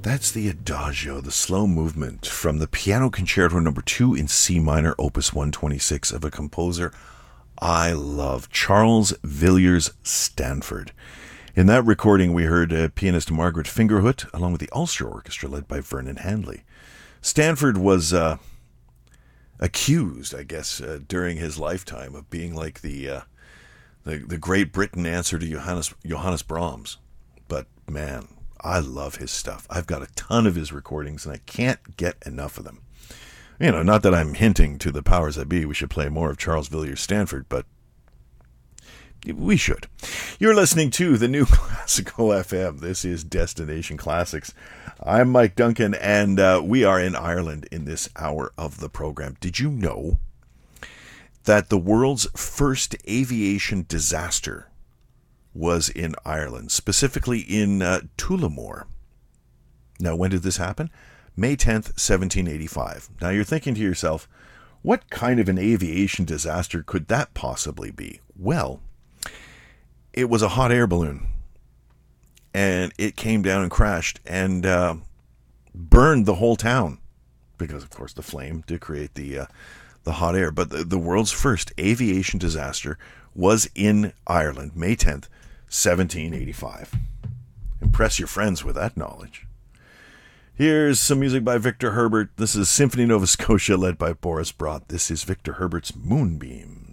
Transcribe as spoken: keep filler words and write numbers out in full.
That's the Adagio, the slow movement from the Piano Concerto number two in C minor, opus one twenty-six, of a composer I love, Charles Villiers Stanford. In that recording, we heard uh, pianist Margaret Fingerhut, along with the Ulster Orchestra, led by Vernon Handley. Stanford was uh, accused, I guess, uh, during his lifetime of being like the, uh, the the Great Britain answer to Johannes, Johannes Brahms. But, man, I love his stuff. I've got a ton of his recordings, and I can't get enough of them. You know, not that I'm hinting to the powers that be we should play more of Charles Villiers Stanford, but we should. You're listening to the New Classical F M. This is Destination Classics. I'm Mike Duncan, and uh, we are in Ireland in this hour of the program. Did you know that the world's first aviation disaster was in Ireland, specifically in uh, Tullamore? Now, when did this happen? May tenth, seventeen eighty-five. Now, you're thinking to yourself, what kind of an aviation disaster could that possibly be? Well, it was a hot air balloon, and it came down and crashed and uh, burned the whole town because, of course, the flame did create the uh, the hot air. But the, the world's first aviation disaster was in Ireland, May tenth, seventeen eighty-five. Impress your friends with that knowledge. Here's some music by Victor Herbert. This is Symphony Nova Scotia, led by Boris Brott. This is Victor Herbert's Moonbeam.